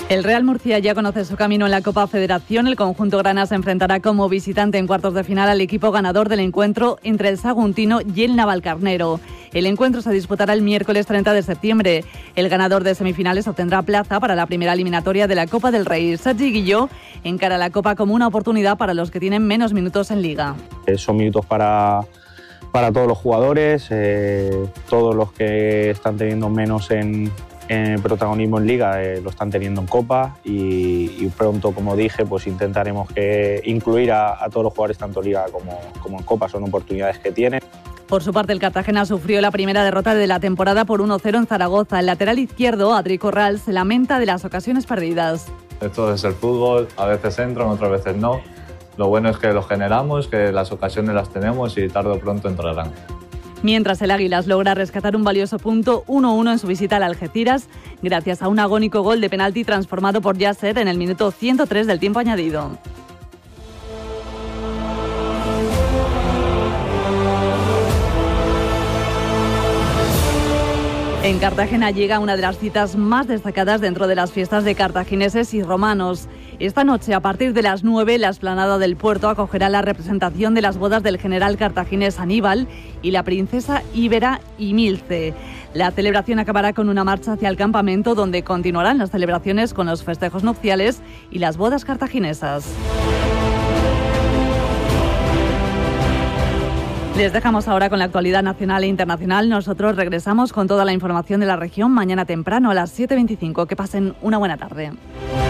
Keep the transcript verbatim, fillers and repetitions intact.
El Real Murcia ya conoce su camino en la Copa Federación. El conjunto grana se enfrentará como visitante en cuartos de final al equipo ganador del encuentro entre el Saguntino y el Navalcarnero. El encuentro se disputará el miércoles treinta de septiembre. El ganador de semifinales obtendrá plaza para la primera eliminatoria de la Copa del Rey. Sergi Guilló encara la Copa como una oportunidad para los que tienen menos minutos en Liga. Son minutos para, para todos los jugadores, eh, todos los que están teniendo menos en... Eh, protagonismo en Liga eh, lo están teniendo en Copa y, y pronto, como dije, pues intentaremos que incluir a, a todos los jugadores tanto en Liga como, como en Copa. Son oportunidades que tienen. Por su parte, el Cartagena sufrió la primera derrota de la temporada por uno cero en Zaragoza. El lateral izquierdo, Adri Corral, se lamenta de las ocasiones perdidas. Esto es el fútbol, a veces entran, otras veces no. Lo bueno es que lo generamos, que las ocasiones las tenemos y tarde o pronto entrarán. Mientras el Águilas logra rescatar un valioso punto uno uno en su visita al Algeciras, gracias a un agónico gol de penalti transformado por Yasser en el minuto ciento tres del tiempo añadido. En Cartagena llega una de las citas más destacadas dentro de las fiestas de cartagineses y romanos. Esta noche, a partir de las nueve, la explanada del puerto acogerá la representación de las bodas del general cartaginés Aníbal y la princesa Íbera y Milce. La celebración acabará con una marcha hacia el campamento, donde continuarán las celebraciones con los festejos nupciales y las bodas cartaginesas. Les dejamos ahora con la actualidad nacional e internacional. Nosotros regresamos con toda la información de la región mañana temprano a las siete veinticinco. Que pasen una buena tarde.